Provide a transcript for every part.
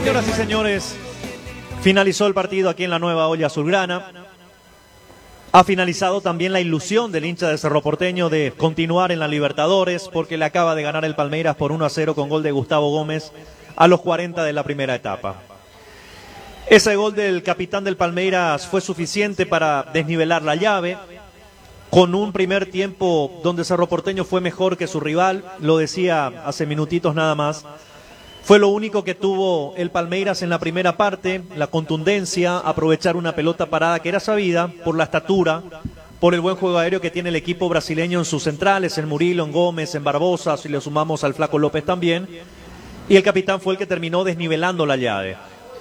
Señoras y señores, finalizó el partido aquí en la Nueva Olla Azulgrana. Ha finalizado también la ilusión del hincha de Cerro Porteño de continuar en la Libertadores, porque le acaba de ganar el Palmeiras por 1-0 con gol de Gustavo Gómez a los 40 de la primera etapa. Ese gol del capitán del Palmeiras fue suficiente para desnivelar la llave, con un primer tiempo donde Cerro Porteño fue mejor que su rival, lo decía hace minutitos nada más. Fue lo único que tuvo el Palmeiras en la primera parte, la contundencia, aprovechar una pelota parada que era sabida por la estatura, por el buen juego aéreo que tiene el equipo brasileño en sus centrales, en Murilo, en Gómez, en Barbosa, si le sumamos al Flaco López también, y el capitán fue el que terminó desnivelando la llave.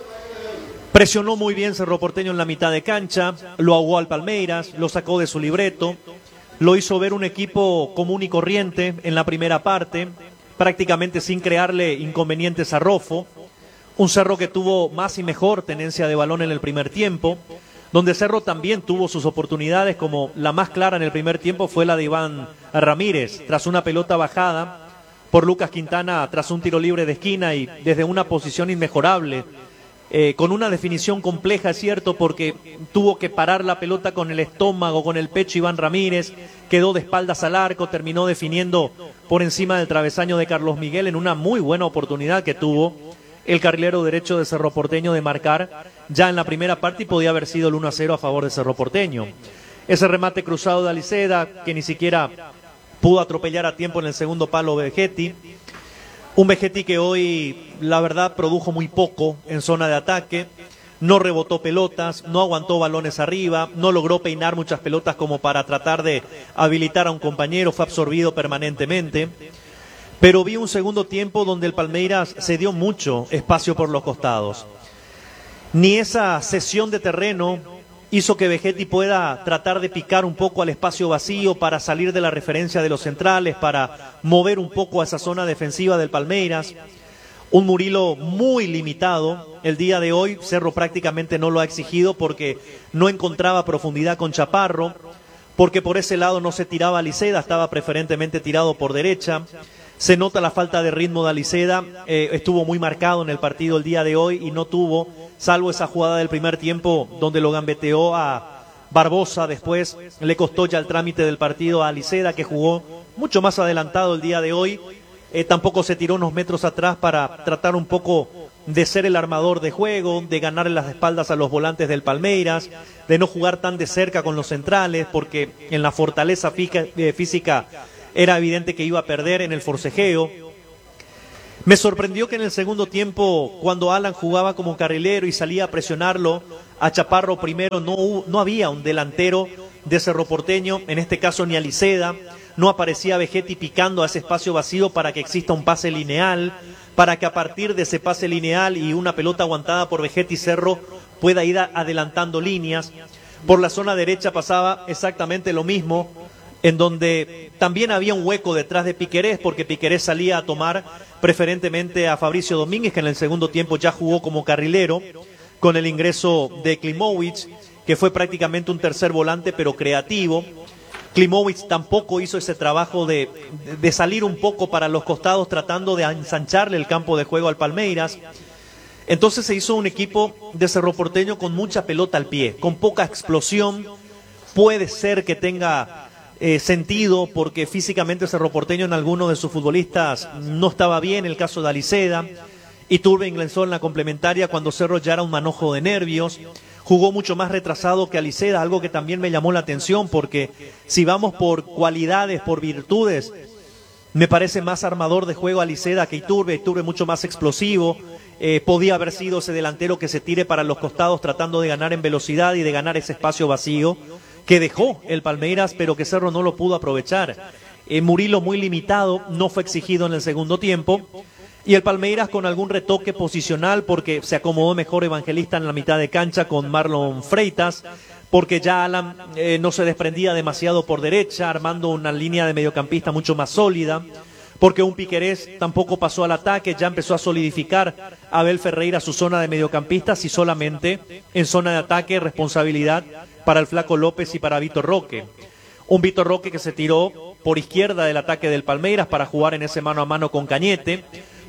Presionó muy bien Cerro Porteño en la mitad de cancha, lo ahogó al Palmeiras, lo sacó de su libreto, lo hizo ver un equipo común y corriente en la primera parte, prácticamente sin crearle inconvenientes a Rofo, un Cerro que tuvo más y mejor tenencia de balón en el primer tiempo, donde Cerro también tuvo sus oportunidades, como la más clara en el primer tiempo fue la de Iván Ramírez, tras una pelota bajada por Lucas Quintana, tras un tiro libre de esquina y desde una posición inmejorable, con una definición compleja, es cierto, porque tuvo que parar la pelota con el estómago, con el pecho Iván Ramírez, quedó de espaldas al arco, terminó definiendo por encima del travesaño de Carlos Miguel en una muy buena oportunidad que tuvo el carrilero derecho de Cerro Porteño de marcar ya en la primera parte y podía haber sido el 1-0 a favor de Cerro Porteño. Ese remate cruzado de Aliceda, que ni siquiera pudo atropellar a tiempo en el segundo palo Vegetti. Un Vegetti que hoy, la verdad, produjo muy poco en zona de ataque, no rebotó pelotas, no aguantó balones arriba, no logró peinar muchas pelotas como para tratar de habilitar a un compañero, fue absorbido permanentemente. Pero vi un segundo tiempo donde el Palmeiras se dio mucho espacio por los costados. Ni esa cesión de terreno hizo que Vegetti pueda tratar de picar un poco al espacio vacío para salir de la referencia de los centrales, para mover un poco a esa zona defensiva del Palmeiras. Un Murilo muy limitado. El día de hoy Cerro prácticamente no lo ha exigido porque no encontraba profundidad con Chaparro, porque por ese lado no se tiraba Aliceda, estaba preferentemente tirado por derecha. Se nota la falta de ritmo de Aliceda, estuvo muy marcado en el partido el día de hoy y no tuvo, salvo esa jugada del primer tiempo donde lo gambeteó a Barbosa, después le costó ya el trámite del partido a Aliceda, que jugó mucho más adelantado el día de hoy, tampoco se tiró unos metros atrás para tratar un poco de ser el armador de juego, de ganarle las espaldas a los volantes del Palmeiras, de no jugar tan de cerca con los centrales, porque en la fortaleza física era evidente que iba a perder en el forcejeo. Me sorprendió que en el segundo tiempo, cuando Alan jugaba como carrilero y salía a presionarlo a Chaparro primero, no había un delantero de Cerro Porteño, en este caso ni Aliceda, no aparecía Vegetti picando a ese espacio vacío para que exista un pase lineal, para que a partir de ese pase lineal y una pelota aguantada por Vegetti, Cerro pueda ir adelantando líneas. Por la zona derecha pasaba exactamente lo mismo, en donde también había un hueco detrás de Piquerés, porque Piquerés salía a tomar preferentemente a Fabricio Domínguez, que en el segundo tiempo ya jugó como carrilero, con el ingreso de Klimovic, que fue prácticamente un tercer volante, pero creativo. Klimovic tampoco hizo ese trabajo de salir un poco para los costados, tratando de ensancharle el campo de juego al Palmeiras. Entonces se hizo un equipo de Cerro Porteño con mucha pelota al pie, con poca explosión. Puede ser que tenga sentido porque físicamente Cerro Porteño en algunos de sus futbolistas no estaba bien, el caso de Aliceda, y Turbe ingresó en la complementaria cuando Cerro ya era un manojo de nervios, jugó mucho más retrasado que Aliceda, algo que también me llamó la atención, porque si vamos por cualidades, por virtudes, me parece más armador de juego Aliceda que Iturbe mucho más explosivo. Podía haber sido ese delantero que se tire para los costados tratando de ganar en velocidad y de ganar ese espacio vacío que dejó el Palmeiras, pero que Cerro no lo pudo aprovechar. Murilo muy limitado, no fue exigido en el segundo tiempo, y el Palmeiras con algún retoque posicional porque se acomodó mejor Evangelista en la mitad de cancha con Marlon Freitas, porque ya Alan no se desprendía demasiado por derecha, armando una línea de mediocampista mucho más sólida, porque un Piquerés tampoco pasó al ataque, ya empezó a solidificar a Abel Ferreira su zona de mediocampistas y solamente en zona de ataque responsabilidad para el Flaco López y para Vitor Roque. Un Vitor Roque que se tiró por izquierda del ataque del Palmeiras para jugar en ese mano a mano con Cañete,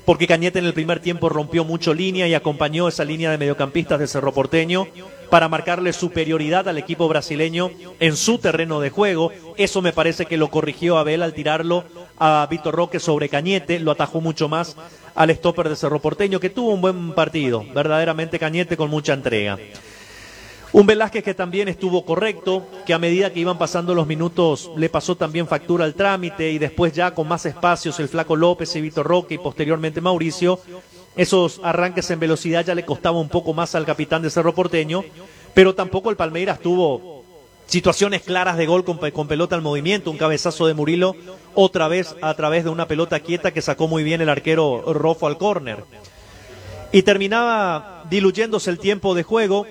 porque Cañete en el primer tiempo rompió mucho línea y acompañó esa línea de mediocampistas de Cerro Porteño para marcarle superioridad al equipo brasileño en su terreno de juego. Eso me parece que lo corrigió Abel al tirarlo a Vitor Roque sobre Cañete, lo atajó mucho más al stopper de Cerro Porteño, que tuvo un buen partido, verdaderamente Cañete con mucha entrega. Un Velázquez que también estuvo correcto, que a medida que iban pasando los minutos le pasó también factura al trámite, y después ya con más espacios el Flaco López y Vitor Roque y posteriormente Mauricio, esos arranques en velocidad ya le costaba un poco más al capitán de Cerro Porteño, pero tampoco el Palmeiras tuvo situaciones claras de gol con pelota al movimiento, un cabezazo de Murilo otra vez a través de una pelota quieta que sacó muy bien el arquero Rofo al córner. Y terminaba diluyéndose el tiempo de juego,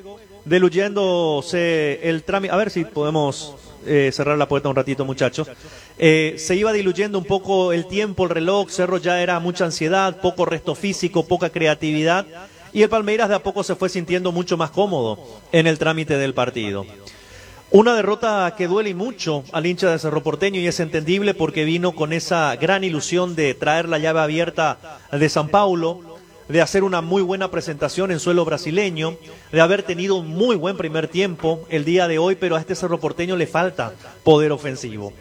diluyéndose el trámite. A ver si podemos cerrar la puerta un ratito, muchachos. Se iba diluyendo un poco el tiempo, el reloj. Cerro ya era mucha ansiedad, poco resto físico, poca creatividad, y el Palmeiras de a poco se fue sintiendo mucho más cómodo en el trámite del partido. Una derrota que duele mucho al hincha de Cerro Porteño, y es entendible porque vino con esa gran ilusión de traer la llave abierta de San Paulo, de hacer una muy buena presentación en suelo brasileño, de haber tenido un muy buen primer tiempo el día de hoy, pero a este Cerro Porteño le falta poder ofensivo.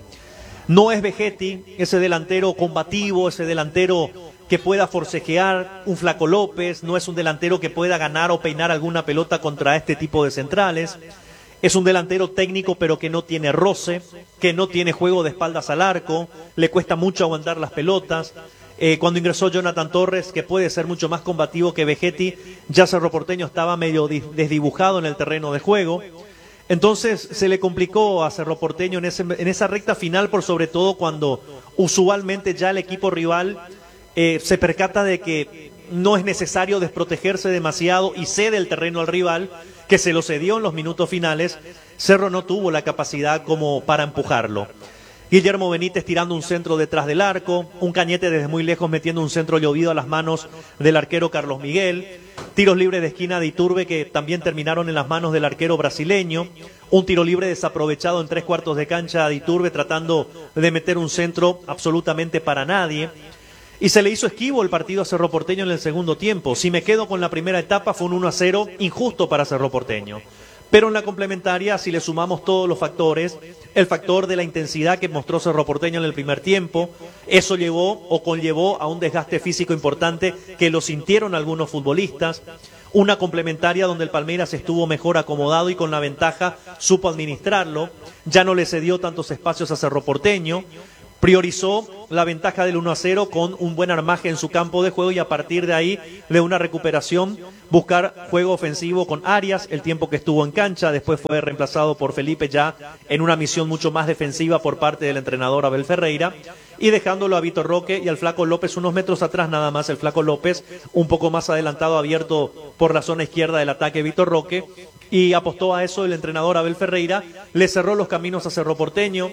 No es Vegetti, ese delantero combativo, ese delantero que pueda forcejear, un Flaco López, no es un delantero que pueda ganar o peinar alguna pelota contra este tipo de centrales. Es un delantero técnico pero que no tiene roce, que no tiene juego de espaldas al arco, le cuesta mucho aguantar las pelotas. Cuando ingresó Jonathan Torres, que puede ser mucho más combativo que Vegetti, ya Cerro Porteño estaba medio desdibujado en el terreno de juego. Entonces se le complicó a Cerro Porteño en esa recta final, por sobre todo cuando usualmente ya el equipo rival se percata de que no es necesario desprotegerse demasiado y cede el terreno al rival, que se lo cedió en los minutos finales. Cerro no tuvo la capacidad como para empujarlo. Guillermo Benítez tirando un centro detrás del arco, un Cañete desde muy lejos metiendo un centro llovido a las manos del arquero Carlos Miguel, tiros libres de esquina de Iturbe que también terminaron en las manos del arquero brasileño, un tiro libre desaprovechado en 3/4 de cancha de Iturbe tratando de meter un centro absolutamente para nadie. Y se le hizo esquivo el partido a Cerro Porteño en el segundo tiempo. Si me quedo con la primera etapa, fue un 1-0 injusto para Cerro Porteño. Pero en la complementaria, si le sumamos todos los factores, el factor de la intensidad que mostró Cerro Porteño en el primer tiempo, eso llevó o conllevó a un desgaste físico importante que lo sintieron algunos futbolistas. Una complementaria donde el Palmeiras estuvo mejor acomodado y con la ventaja supo administrarlo. Ya no le cedió tantos espacios a Cerro Porteño. Priorizó la ventaja del 1-0 con un buen armaje en su campo de juego, y a partir de ahí, de una recuperación, buscar juego ofensivo con Arias el tiempo que estuvo en cancha. Después fue reemplazado por Felipe ya en una misión mucho más defensiva por parte del entrenador Abel Ferreira, y dejándolo a Vitor Roque y al Flaco López unos metros atrás nada más. El Flaco López un poco más adelantado, abierto por la zona izquierda del ataque Vitor Roque, y apostó a eso el entrenador Abel Ferreira. Le cerró los caminos a Cerro Porteño,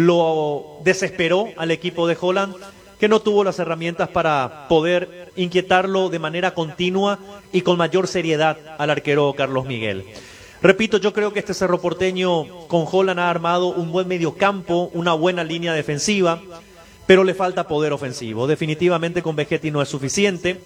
lo desesperó al equipo de Holland, que no tuvo las herramientas para poder inquietarlo de manera continua y con mayor seriedad al arquero Carlos Miguel. Repito, yo creo que este Cerro Porteño con Holland ha armado un buen mediocampo, una buena línea defensiva, pero le falta poder ofensivo. Definitivamente con Vegetti no es suficiente.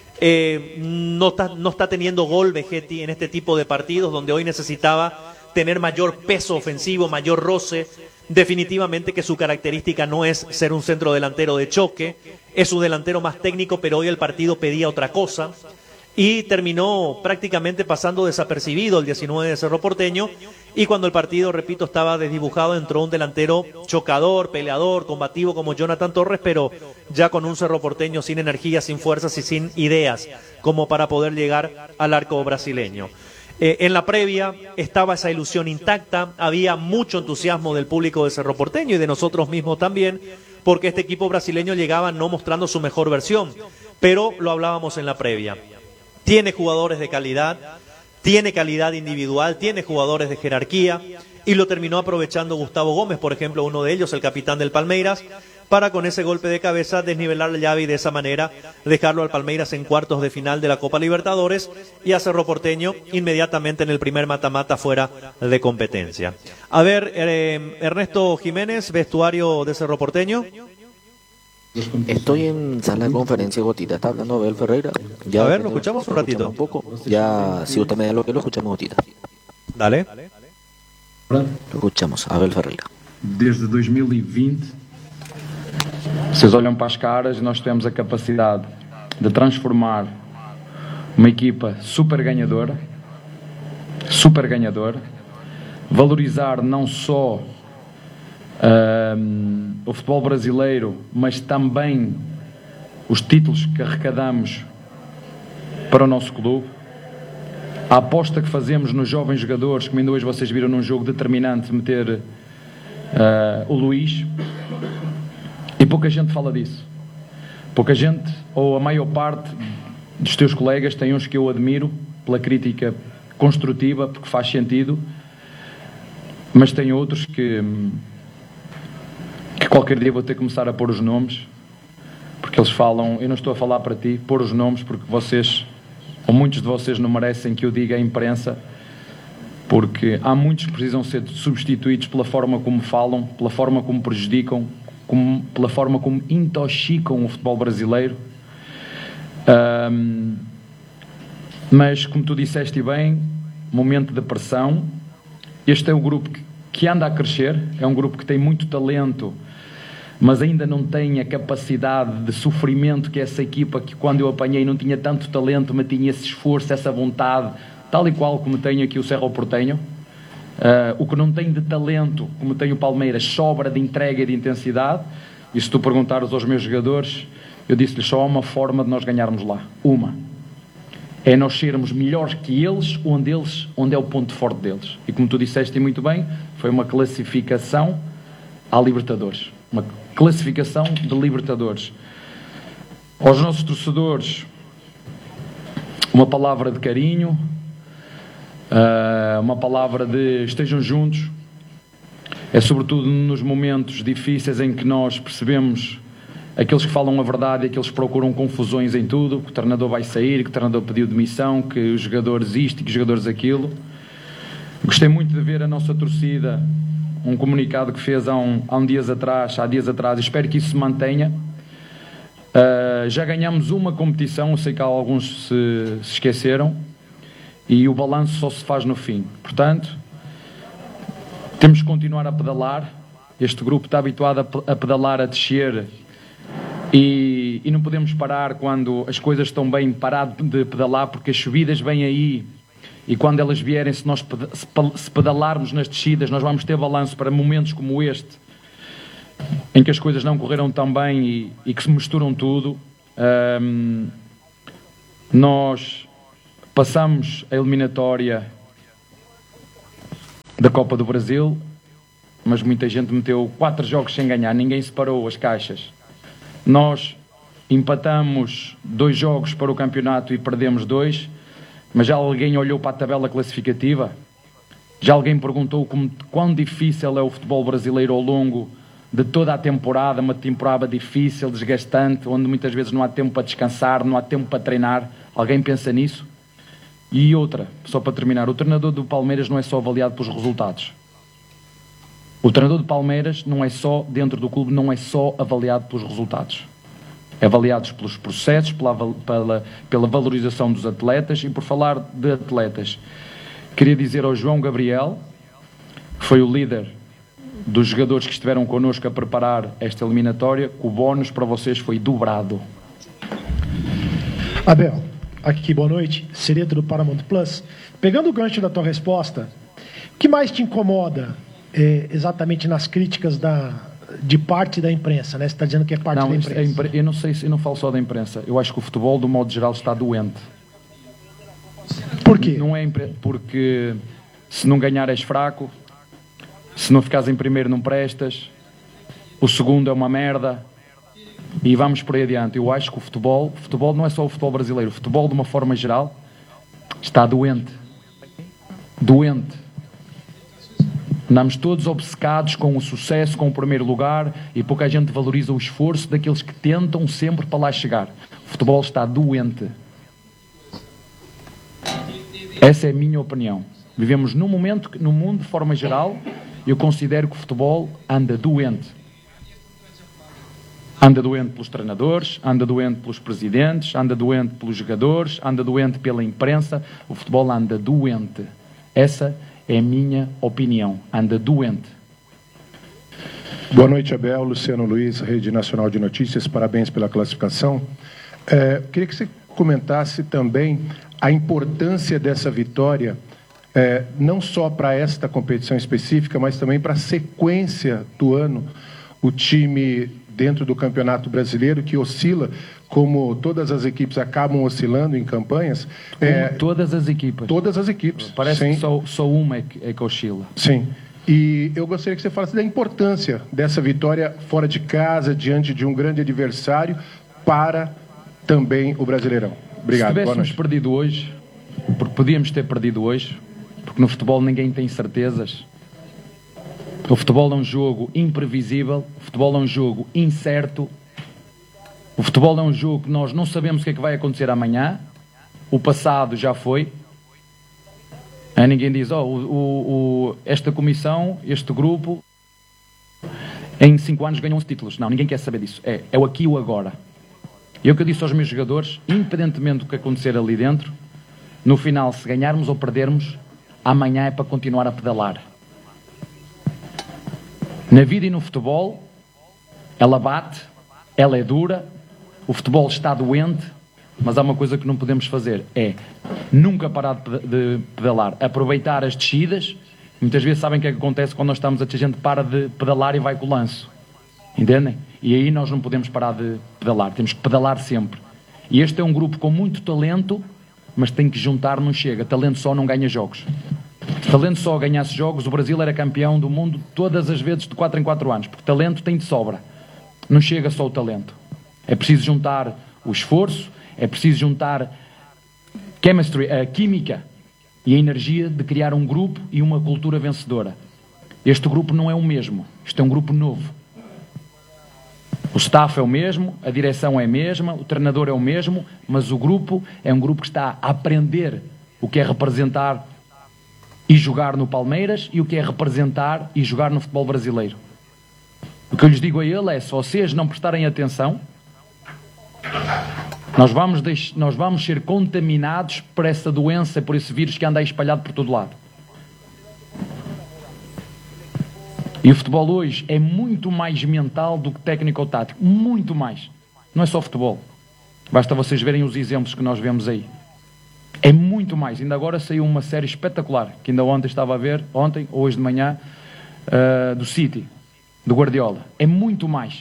No está teniendo gol Vegetti en este tipo de partidos, donde hoy necesitaba tener mayor peso ofensivo, mayor roce. Definitivamente que su característica no es ser un centro delantero de choque, es un delantero más técnico, pero hoy el partido pedía otra cosa y terminó prácticamente pasando desapercibido el 19 de Cerro Porteño. Y cuando el partido, repito, estaba desdibujado, entró un delantero chocador, peleador, combativo como Jonathan Torres, pero ya con un Cerro Porteño sin energía, sin fuerzas y sin ideas como para poder llegar al arco brasileño. En la previa estaba esa ilusión intacta, había mucho entusiasmo del público de Cerro Porteño y de nosotros mismos también, porque este equipo brasileño llegaba no mostrando su mejor versión, pero lo hablábamos en la previa. Tiene jugadores de calidad, tiene calidad individual, tiene jugadores de jerarquía, y lo terminó aprovechando Gustavo Gómez, por ejemplo, uno de ellos, el capitán del Palmeiras, para con ese golpe de cabeza desnivelar la llave y de esa manera dejarlo al Palmeiras en cuartos de final de la Copa Libertadores, y a Cerro Porteño inmediatamente en el primer mata-mata fuera de competencia. A ver, Ernesto Jiménez, vestuario de Cerro Porteño. Estoy en sala de conferencia, Gotita. Está hablando Abel Ferreira. A ver, lo escuchamos un ratito. Un poco. Ya, si usted me da lo que lo escuchamos, Gotita. Dale. Lo escuchamos, Abel Ferreira. Desde 2020, vocês olham para as caras e nós temos a capacidade de transformar uma equipa super ganhadora, valorizar não só o futebol brasileiro, mas também os títulos que arrecadamos para o nosso clube. A aposta que fazemos nos jovens jogadores, como ainda hoje vocês viram num jogo determinante, meter o Luís, e pouca gente fala disso. Pouca gente, ou a maior parte dos teus colegas, tem uns que eu admiro pela crítica construtiva, porque faz sentido, mas tem outros que qualquer dia vou ter que começar a pôr os nomes, porque eles falam, eu não estou a falar para ti, pôr os nomes, porque vocês, ou muitos de vocês, não merecem que eu diga à imprensa, porque há muitos que precisam ser substituídos pela forma como falam, pela forma como prejudicam, pela forma como intoxicam o futebol brasileiro. Mas, como tu disseste bem, momento de pressão. Este é o grupo que anda a crescer, é um grupo que tem muito talento, mas ainda não tem a capacidade de sofrimento que essa equipa, que quando eu apanhei não tinha tanto talento, mas tinha esse esforço, essa vontade, tal e qual como tem aqui o Cerro Porteño. O que não tem de talento, como tem o Palmeiras, sobra de entrega e de intensidade. E se tu perguntares aos meus jogadores, eu disse-lhes só há uma forma de nós ganharmos lá. Uma. É nós sermos melhores que eles, onde é o ponto forte deles. E como tu disseste muito bem, foi uma classificação à Libertadores. Uma classificação de Libertadores. Aos nossos torcedores, uma palavra de carinho, uma palavra de estejam juntos. É sobretudo nos momentos difíceis em que nós percebemos aqueles que falam a verdade e aqueles que procuram confusões em tudo, que o treinador vai sair, que o treinador pediu demissão, que os jogadores isto e que os jogadores aquilo. Gostei muito de ver a nossa torcida, um comunicado que fez há dias atrás, e espero que isso se mantenha. Já ganhamos uma competição, eu sei que alguns se esqueceram, e o balanço só se faz no fim. Portanto, temos que continuar a pedalar. Este grupo está habituado a pedalar, a descer, e não podemos parar quando as coisas estão bem, parar de pedalar, porque as subidas vêm aí, e quando elas vierem, se nós se pedalarmos nas descidas, nós vamos ter balanço para momentos como este, em que as coisas não correram tão bem e que se misturam tudo. Nós passamos a eliminatória da Copa do Brasil, mas muita gente meteu 4 jogos sem ganhar, ninguém separou as caixas. Nós empatamos 2 jogos para o campeonato e perdemos 2, mas já alguém olhou para a tabela classificativa? Já alguém perguntou quão difícil é o futebol brasileiro ao longo de toda a temporada, uma temporada difícil, desgastante, onde muitas vezes não há tempo para descansar, não há tempo para treinar? Alguém pensa nisso? E outra, só para terminar, o treinador do Palmeiras não é só avaliado pelos resultados. O treinador do Palmeiras não é só, dentro do clube, não é só avaliado pelos resultados. É avaliado pelos processos, pela valorização dos atletas. E por falar de atletas, queria dizer ao João Gabriel, que foi o líder dos jogadores que estiveram connosco a preparar esta eliminatória, que o bónus para vocês foi dobrado. Abel, aqui, boa noite, Sereto do Paramount Plus. Pegando o gancho da tua resposta, o que mais te incomoda exatamente nas críticas de parte da imprensa, né? Você está dizendo que é parte da imprensa. Eu não sei, eu não falo só da imprensa. Eu acho que o futebol, do modo geral, está doente. Por quê? Não é porque se não ganhar és fraco, se não ficares em primeiro não prestas, o segundo é uma merda, e vamos por aí adiante. Eu acho que o futebol não é só o futebol brasileiro, o futebol de uma forma geral está doente. Doente. Andamos todos obcecados com o sucesso, com o primeiro lugar, e pouca gente valoriza o esforço daqueles que tentam sempre para lá chegar. O futebol está doente. Essa é a minha opinião. Vivemos num momento que, no mundo de forma geral, eu considero que o futebol anda doente. Anda doente pelos treinadores, anda doente pelos presidentes, anda doente pelos jogadores, anda doente pela imprensa. O futebol anda doente. Essa é a minha opinião. Anda doente. Boa noite, Abel. Luciano Luiz, Rede Nacional de Notícias. Parabéns pela classificação. Queria que você comentasse também a importância dessa vitória, não só para esta competição específica, mas também para a sequência do ano. O time dentro do Campeonato Brasileiro, que oscila, como todas as equipes acabam oscilando em campanhas. Todas as equipes. Todas as equipes. Parece sim. que só uma é que oscila. Sim. E eu gostaria que você falasse da importância dessa vitória fora de casa, diante de um grande adversário, para também o Brasileirão. Obrigado. Se tivéssemos perdido hoje, porque podíamos ter perdido hoje, porque no futebol ninguém tem certezas. O futebol é um jogo imprevisível, o futebol é um jogo incerto, o futebol é um jogo que nós não sabemos o que é que vai acontecer amanhã, o passado já foi. Ninguém diz, esta comissão, este grupo, em 5 anos ganham 11 títulos. Não, ninguém quer saber disso. É o aqui e o agora. E é o que eu disse aos meus jogadores, independentemente do que acontecer ali dentro, no final, se ganharmos ou perdermos, amanhã é para continuar a pedalar. Na vida e no futebol, ela bate, ela é dura, o futebol está doente, mas há uma coisa que não podemos fazer, é nunca parar de pedalar, aproveitar as descidas. Muitas vezes sabem o que é que acontece quando nós estamos a gente para de pedalar e vai com o lanço, entendem? E aí nós não podemos parar de pedalar, temos que pedalar sempre. E este é um grupo com muito talento, mas tem que juntar, não chega, talento só não ganha jogos. Se talento só ganhasse jogos, o Brasil era campeão do mundo todas as vezes de 4 em 4 anos, porque talento tem de sobra. Não chega só o talento. É preciso juntar o esforço, é preciso juntar chemistry, a química e a energia de criar um grupo e uma cultura vencedora. Este grupo não é o mesmo, isto é um grupo novo. O staff é o mesmo, a direção é a mesma, o treinador é o mesmo, mas o grupo é um grupo que está a aprender o que é representar e jogar no Palmeiras e o que é representar e jogar no futebol brasileiro. O que eu lhes digo a ele é, se vocês não prestarem atenção, nós vamos ser contaminados por essa doença, por esse vírus que anda aí espalhado por todo lado. E o futebol hoje é muito mais mental do que técnico ou tático. Muito mais. Não é só futebol. Basta vocês verem os exemplos que nós vemos aí. É muito mais. Ainda agora saiu uma série espetacular, que ainda ontem estava a ver, ontem ou hoje de manhã, do City, do Guardiola. É muito mais.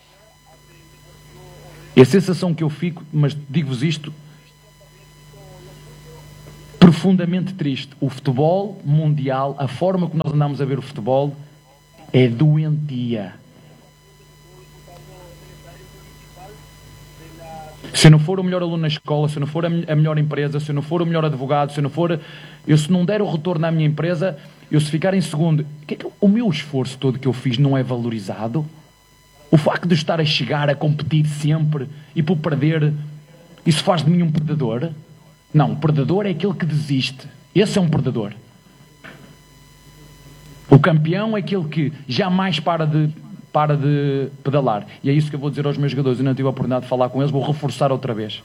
E a sensação que eu fico, mas digo-vos isto, profundamente triste. O futebol mundial, a forma que nós andamos a ver o futebol, é doentia. Se eu não for o melhor aluno na escola, se eu não for a melhor empresa, se eu não for o melhor advogado, se não der o retorno à minha empresa, eu se ficar em segundo, o meu esforço todo que eu fiz não é valorizado? O facto de estar a chegar, a competir sempre e por perder, isso faz de mim um perdedor? Não, o perdedor é aquele que desiste. Esse é um perdedor. O campeão é aquele que jamais para de pedalar. E é isso que eu vou dizer aos meus jogadores. Eu não tive a oportunidade de falar com eles, vou reforçar outra vez.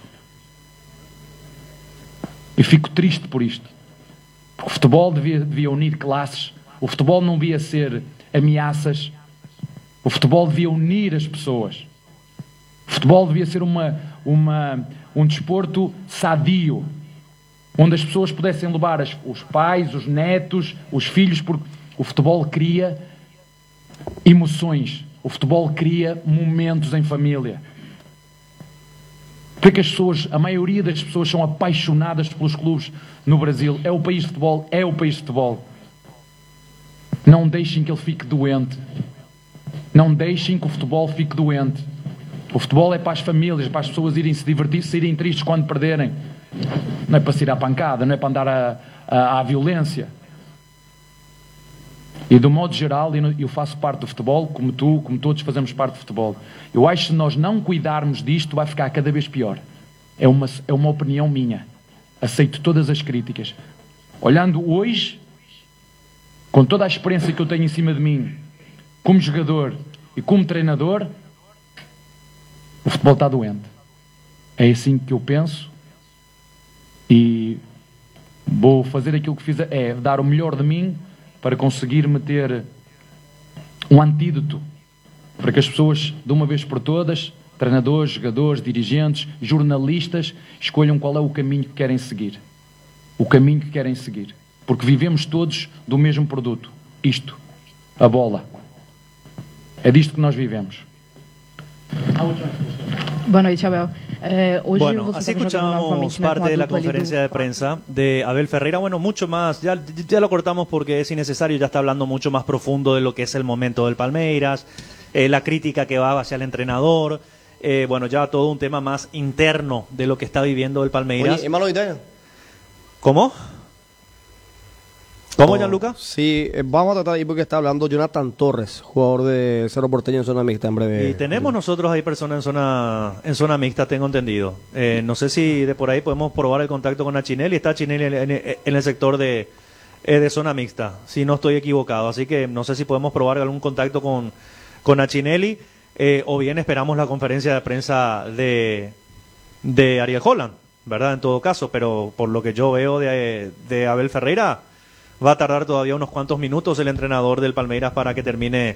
Eu fico triste por isto. Porque o futebol devia unir classes. O futebol não devia ser ameaças. O futebol devia unir as pessoas. O futebol devia ser um desporto sadio, onde as pessoas pudessem levar os pais, os netos, os filhos, porque o futebol cria emoções. O futebol cria momentos em família. Porque a maioria das pessoas são apaixonadas pelos clubes no Brasil. É o país de futebol, é o país de futebol. Não deixem que ele fique doente. Não deixem que o futebol fique doente. O futebol é para as famílias, para as pessoas irem se divertir, saírem tristes quando perderem. Não é para se ir à pancada, não é para andar à violência. E do modo geral, eu faço parte do futebol, como tu, como todos fazemos parte do futebol. Eu acho que se nós não cuidarmos disto, vai ficar cada vez pior. É uma opinião minha. Aceito todas as críticas. Olhando hoje, com toda a experiência que eu tenho em cima de mim, como jogador e como treinador, O futebol está doente. É assim que eu penso e vou fazer aquilo que fiz, é dar o melhor de mim para conseguir meter um antídoto para que as pessoas, de uma vez por todas, treinadores, jogadores, dirigentes, jornalistas, escolham qual é o caminho que querem seguir. O caminho que querem seguir. Porque vivemos todos do mesmo produto. Isto, a bola. É disto que nós vivemos. Boa noite, Abel. Bueno, así escuchamos parte de la conferencia de prensa de Abel Ferreira. Bueno, mucho más, ya lo cortamos porque es innecesario, ya está hablando mucho más profundo de lo que es el momento del Palmeiras, la crítica que va hacia el entrenador, bueno, ya todo un tema más interno de lo que está viviendo el Palmeiras. Oye, ¿es malo idea? ¿Cómo? ¿Cómo, Gianluca? Sí, vamos a tratar ahí porque está hablando Jonathan Torres, jugador de Cerro Porteño en zona mixta en breve. Y tenemos nosotros ahí personas en zona mixta, tengo entendido. No sé si de por ahí podemos probar el contacto con Achinelli. Está Achinelli en el sector de zona mixta, si no estoy equivocado. Así que no sé si podemos probar algún contacto con Achinelli o bien esperamos la conferencia de prensa de Ariel Holland, ¿verdad? En todo caso, pero por lo que yo veo de Abel Ferreira, va a tardar todavía unos cuantos minutos el entrenador del Palmeiras para que termine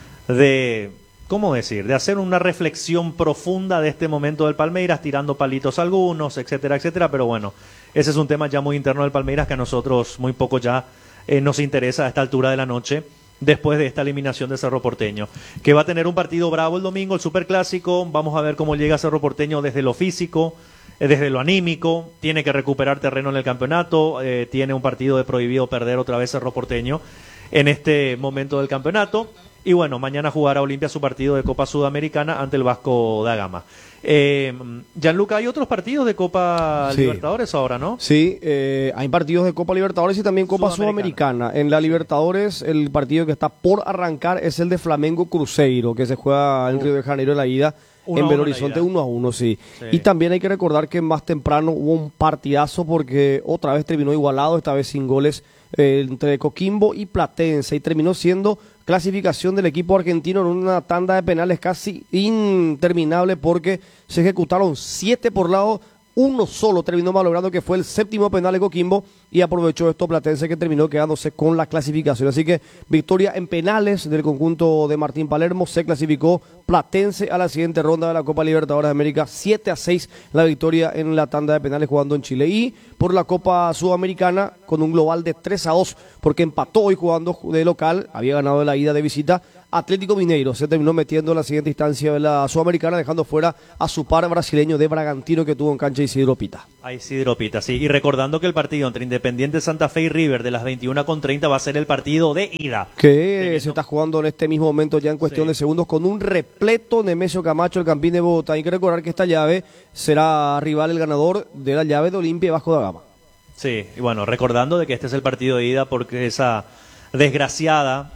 de, ¿cómo decir?, de hacer una reflexión profunda de este momento del Palmeiras, tirando palitos algunos, etcétera, etcétera, pero bueno, ese es un tema ya muy interno del Palmeiras que a nosotros muy poco ya nos interesa a esta altura de la noche, después de esta eliminación de Cerro Porteño, que va a tener un partido bravo el domingo, el Superclásico. Vamos a ver cómo llega Cerro Porteño desde lo físico, desde lo anímico, tiene que recuperar terreno en el campeonato, tiene un partido de prohibido perder otra vez Cerro Porteño en este momento del campeonato, y bueno, mañana jugará Olimpia su partido de Copa Sudamericana ante el Vasco da Gama. Gianluca, hay otros partidos de Copa Libertadores ahora, ¿no? Sí, hay partidos de Copa Libertadores y también Copa Sudamericana. En la Libertadores, el partido que está por arrancar es el de Flamengo Cruzeiro, que se juega en Río de Janeiro en la ida. En Belo Horizonte 1-1, sí. Y también hay que recordar que más temprano hubo un partidazo porque otra vez terminó igualado, esta vez sin goles, entre Coquimbo y Platense, y terminó siendo clasificación del equipo argentino en una tanda de penales casi interminable porque se ejecutaron 7 por lado, uno solo terminó malogrando, que fue el séptimo penal de Coquimbo, y aprovechó esto Platense, que terminó quedándose con la clasificación. Así que victoria en penales del conjunto de Martín Palermo, se clasificó Platense a la siguiente ronda de la Copa Libertadores de América, 7-6 la victoria en la tanda de penales jugando en Chile. Y por la Copa Sudamericana con un global de 3-2, porque empató hoy jugando de local, había ganado la ida de visita. Atlético Mineiro se terminó metiendo en la siguiente instancia de la Sudamericana, dejando fuera a su par brasileño de Bragantino, que tuvo en cancha Isidro Pita. A Isidro Pita, sí. Y recordando que el partido entre Independiente Santa Fe y River de las 21:30 va a ser el partido de ida. Que se está jugando en este mismo momento ya en cuestión de segundos con un repleto Nemesio Camacho, el Campín de Bogotá. Hay que recordar que esta llave será rival el ganador de la llave de Olimpia y Vasco da Gama. Sí, y bueno, recordando de que este es el partido de ida porque esa desgraciada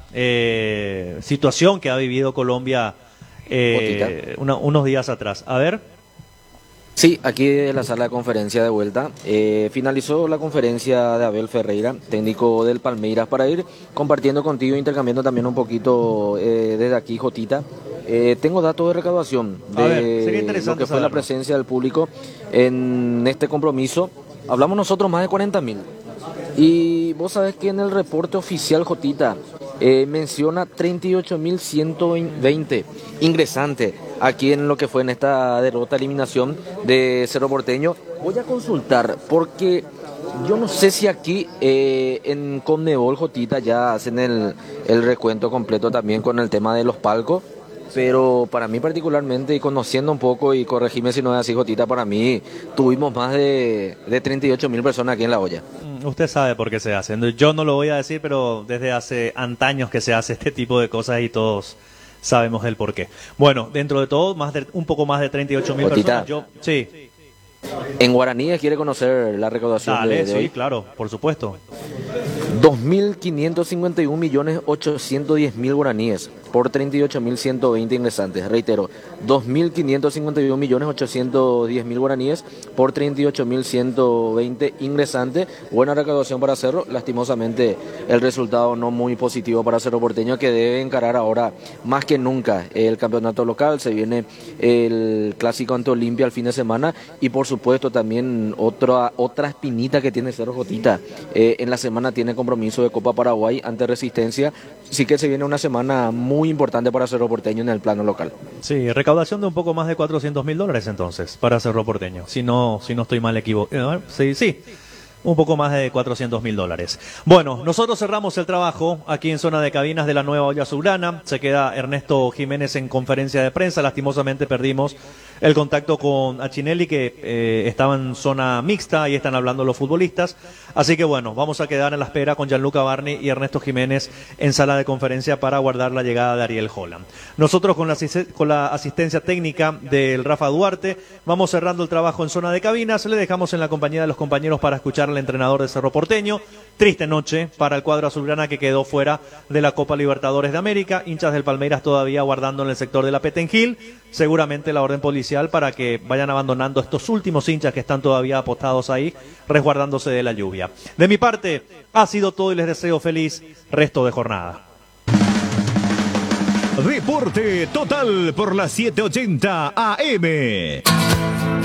situación que ha vivido Colombia unos días atrás. A ver. Sí, aquí en la sala de conferencia de vuelta. Finalizó la conferencia de Abel Ferreira, técnico del Palmeiras, para ir compartiendo contigo, intercambiando también un poquito desde aquí, Jotita. Tengo datos de recaudación de lo que fue la presencia del público en este compromiso. Hablamos nosotros más de 40.000. Y vos sabés que en el reporte oficial, Jotita, menciona 38.120 ingresantes aquí en lo que fue en esta derrota, eliminación de Cerro Porteño. Voy a consultar porque yo no sé si aquí en Conmebol, Jotita, ya hacen el recuento completo también con el tema de los palcos. Pero para mí particularmente, y conociendo un poco, y corregime si no es así, Jotita, para mí tuvimos más de 38.000 personas aquí en La Olla. Usted sabe por qué se hace. Yo no lo voy a decir, pero desde hace antaños que se hace este tipo de cosas y todos sabemos el por qué. Bueno, dentro de todo, un poco más de 38.000 personas. Sí. En guaraníes quiere conocer la recaudación. Dale, de hoy. Sí, claro, por supuesto. 2.551.810.000 guaraníes. por 38.120 ingresantes. Reitero, 2.551.810.000 guaraníes por 38.120 ingresantes. Buena recaudación para Cerro, lastimosamente el resultado no muy positivo para Cerro Porteño, que debe encarar ahora más que nunca el campeonato local. Se viene el clásico ante Olimpia el fin de semana y por supuesto también otra espinita que tiene Cerro Jotita. En la semana tiene compromiso de Copa Paraguay ante Resistencia, así que se viene una semana muy importante para Cerro Porteño en el plano local. Sí, recaudación de un poco más de $400.000 entonces para Cerro Porteño, si no estoy mal equivocado. Sí, un poco más de $400.000. Bueno, nosotros cerramos el trabajo aquí en zona de cabinas de la Nueva Olla Azulgrana. Se queda Ernesto Jiménez en conferencia de prensa. Lastimosamente perdimos el contacto con Achinelli, que estaba en zona mixta, ahí están hablando los futbolistas. Así que bueno, vamos a quedar en la espera con Gianluca Barni y Ernesto Jiménez en sala de conferencia para aguardar la llegada de Ariel Holland. Nosotros con la asistencia técnica del Rafa Duarte vamos cerrando el trabajo en zona de cabinas. Le dejamos en la compañía de los compañeros para escuchar al entrenador de Cerro Porteño. Triste noche para el cuadro azulgrana, que quedó fuera de la Copa Libertadores de América. Hinchas del Palmeiras todavía aguardando en el sector de la Petengil. Seguramente la orden policial para que vayan abandonando estos últimos hinchas que están todavía apostados ahí, resguardándose de la lluvia. De mi parte, ha sido todo y les deseo feliz resto de jornada. Deporte Total por la 780 AM.